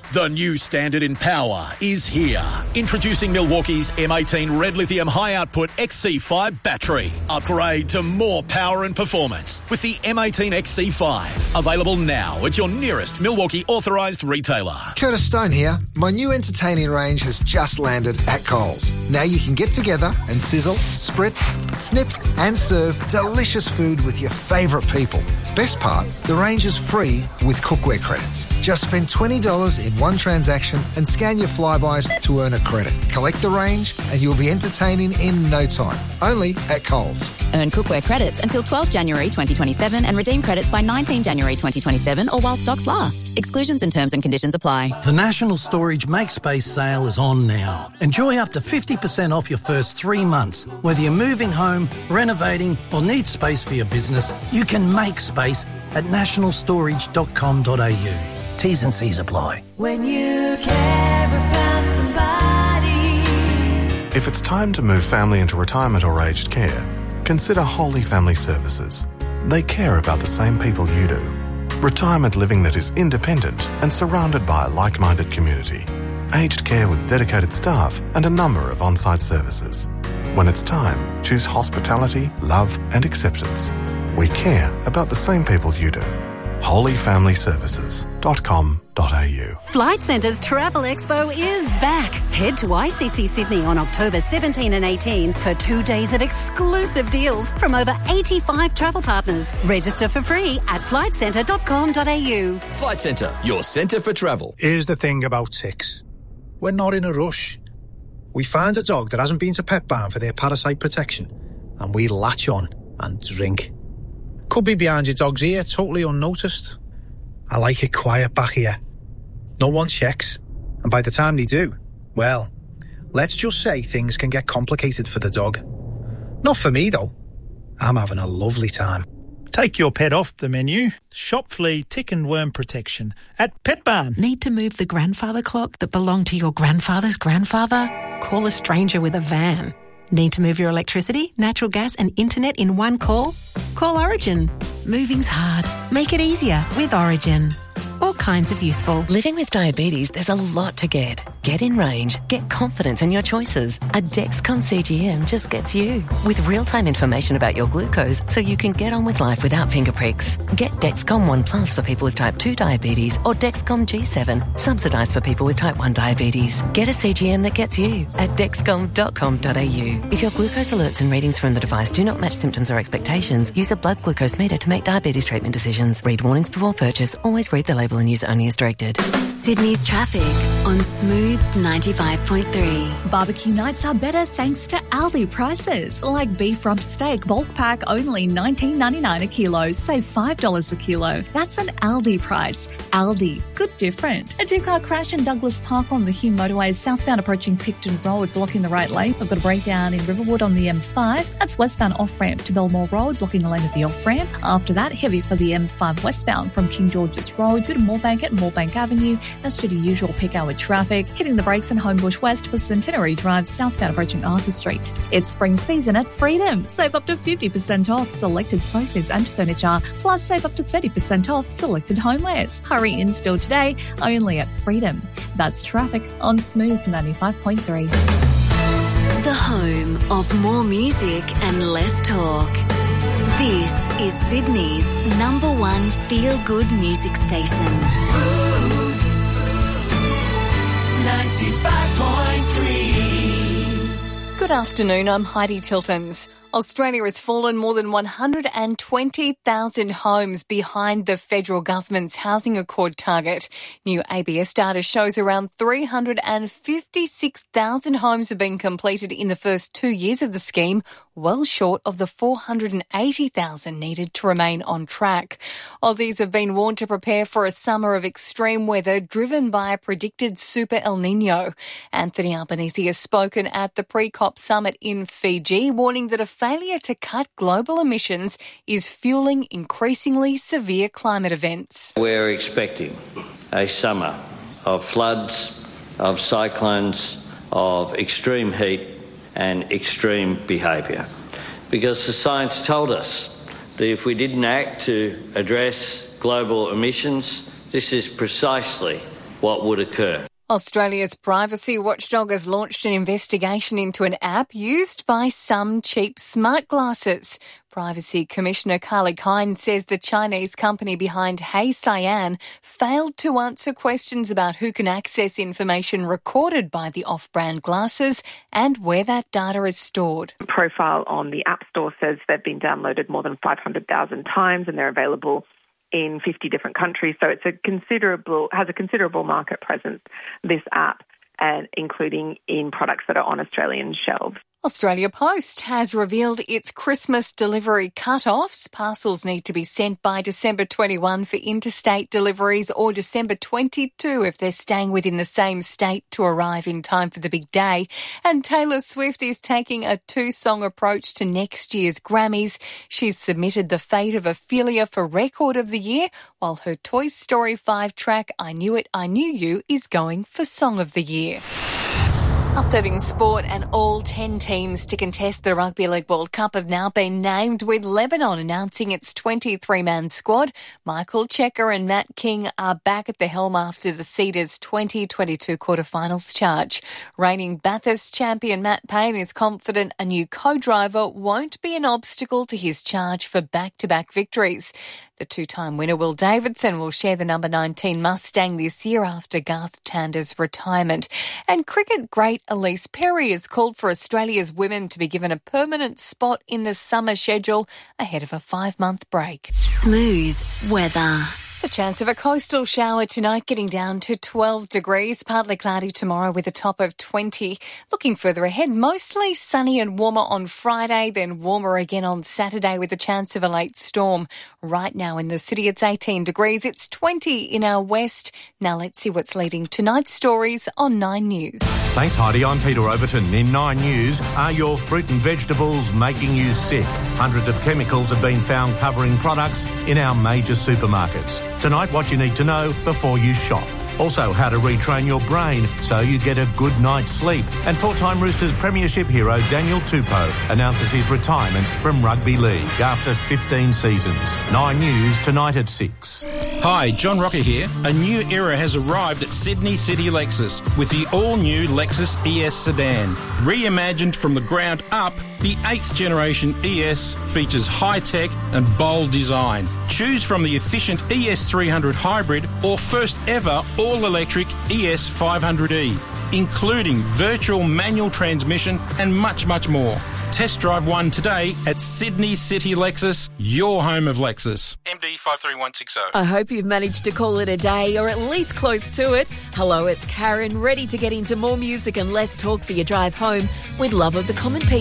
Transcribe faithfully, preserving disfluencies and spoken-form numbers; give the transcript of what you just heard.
The new standard in power is here. Introducing Milwaukee's M eighteen Red Lithium High Output X C five battery. Upgrade to more power and performance with the M eighteen X C five. Available now at your nearest Milwaukee authorised retailer. Curtis Stone here. My new entertaining range has just landed at Coles. Now you can get together and sizzle, spritz, snip and serve delicious food with your favourite people. Best part, the range is free with cookware credits. Just spend twenty dollars in one transaction and scan your Flybys to earn a credit. Collect the range and you'll be entertaining in no time. Only at Coles. Earn cookware credits until twelfth January twenty twenty-seven and redeem credits by nineteenth January twenty twenty-seven or while stocks last. Exclusions and terms and conditions apply. The National Storage Make Space sale is on now. Enjoy up to fifty percent off your first three months. Whether you're moving home, renovating or need space for your business, you can make space at national storage dot com dot a u. T's and C's apply. When you care about somebody. If it's time to move family into retirement or aged care, consider Holy Family Services. They care about the same people you do. Retirement living that is independent and surrounded by a like-minded community. Aged care with dedicated staff and a number of on-site services. When it's time, choose hospitality, love and acceptance. We care about the same people you do. holy family services dot com dot a u. Flight Centre's Travel Expo is back. Head to I C C Sydney on October seventeenth and eighteenth for two days of exclusive deals from over eighty-five travel partners. Register for free at flight centre dot com dot a u. Flight Centre, your centre for travel. Here's the thing about ticks. We're not in a rush. We find a dog that hasn't been to Pet Barn for their parasite protection and we latch on and drink. Could be behind your dog's ear, totally unnoticed. I like it quiet back here. No one checks. And by the time they do, well, let's just say things can get complicated for the dog. Not for me, though. I'm having a lovely time. Take your pet off the menu. Shop flea, tick and worm protection at Pet Barn. Need to move the grandfather clock that belonged to your grandfather's grandfather? Call a stranger with a van. Need to move your electricity, natural gas and internet in one call? Call Origin. Moving's hard. Make it easier with Origin. All kinds of useful. Living with diabetes, there's a lot to get. Get in range. Get confidence in your choices. A Dexcom C G M just gets you. With real-time information about your glucose so you can get on with life without finger pricks. Get Dexcom One Plus for people with type two diabetes or Dexcom G seven, subsidised for people with type one diabetes. Get a C G M that gets you at dexcom dot com dot a u. If your glucose alerts and readings from the device do not match symptoms or expectations, use a blood glucose meter to make diabetes treatment decisions. Read warnings before purchase. Always read the label and use only as directed. Sydney's traffic on Smooth ninety-five point three. Barbecue nights are better thanks to Aldi prices. Like beef rump steak bulk pack only nineteen ninety-nine a kilo. Save five dollars a kilo. That's an Aldi price. Aldi, good different. A two-car crash in Douglas Park on the Hume motorway southbound approaching Picton Road, blocking the right lane. I've got a breakdown in Riverwood on the M five. That's westbound off-ramp to Belmore Road, blocking a lane at the off-ramp. After that, heavy for the M five westbound from King George's Road due to Moorebank at Moorebank Avenue. That's due to usual peak hour traffic. Hitting the brakes in Homebush West for Centenary Drive southbound approaching Arthur Street. It's spring season at Freedom. Save up to fifty percent off selected sofas and furniture. Plus save up to thirty percent off selected homewares. Hurry in still today, only at Freedom. That's traffic on Smooth ninety-five point three. The home of more music and less talk. This is Sydney's number one feel-good music station. Smooth ninety-five point three. Good afternoon, I'm Heidi Tiltons. Australia has fallen more than one hundred twenty thousand homes behind the federal government's housing accord target. New A B S data shows around three hundred fifty-six thousand homes have been completed in the first two years of the scheme, well short of the four hundred eighty thousand needed to remain on track. Aussies have been warned to prepare for a summer of extreme weather driven by a predicted super El Nino. Anthony Albanese has spoken at the pre-COP summit in Fiji, warning that a failure to cut global emissions is fueling increasingly severe climate events. We're expecting a summer of floods, of cyclones, of extreme heat and extreme behaviour. Because the science told us that if we didn't act to address global emissions, this is precisely what would occur. Australia's privacy watchdog has launched an investigation into an app used by some cheap smart glasses. Privacy Commissioner Carly Kine says the Chinese company behind Hey Cyan failed to answer questions about who can access information recorded by the off-brand glasses and where that data is stored. The profile on the App Store says they've been downloaded more than five hundred thousand times and they're available in fifty different countries. So it's a considerable, has a considerable market presence, this app, and including in products that are on Australian shelves. Australia Post has revealed its Christmas delivery cut-offs. Parcels need to be sent by December twenty-first for interstate deliveries or December twenty-second if they're staying within the same state to arrive in time for the big day. And Taylor Swift is taking a two-song approach to next year's Grammys. She's submitted The Fate of Ophelia for Record of the Year, while her Toy Story five track I Knew It, I Knew You is going for Song of the Year. Updating sport, and all ten teams to contest the Rugby League World Cup have now been named, with Lebanon announcing its twenty-three man squad. Michael Checker and Matt King are back at the helm after the Cedars' twenty twenty-two quarterfinals charge. Reigning Bathurst champion Matt Payne is confident a new co-driver won't be an obstacle to his charge for back-to-back victories. The two-time winner Will Davidson will share the number nineteen Mustang this year after Garth Tander's retirement. And cricket great Elise Perry has called for Australia's women to be given a permanent spot in the summer schedule ahead of a five-month break. Smooth weather. The chance of a coastal shower tonight, getting down to twelve degrees, partly cloudy tomorrow with a top of twenty. Looking further ahead, mostly sunny and warmer on Friday, then warmer again on Saturday with a chance of a late storm. Right now in the city, it's eighteen degrees. It's twenty in our west. Now let's see what's leading tonight's stories on Nine News. Thanks, Heidi. I'm Peter Overton. In Nine News, are your fruit and vegetables making you sick? Hundreds of chemicals have been found covering products in our major supermarkets. Tonight, what you need to know before you shop. Also, how to retrain your brain so you get a good night's sleep. And four-time Roosters premiership hero Daniel Tupou announces his retirement from rugby league after fifteen seasons. Nine News tonight at six. Hi, John Rocker here. A new era has arrived at Sydney City Lexus with the all-new Lexus E S sedan. Reimagined from the ground up, the eighth generation E S features high-tech and bold design. Choose from the efficient E S three hundred hybrid or first ever all-electric E S five hundred E, including virtual manual transmission and much, much more. Test drive one today at Sydney City Lexus, your home of Lexus. M D five three one six zero. I hope you've managed to call it a day, or at least close to it. Hello, it's Karen, ready to get into more music and less talk for your drive home with love of the common people.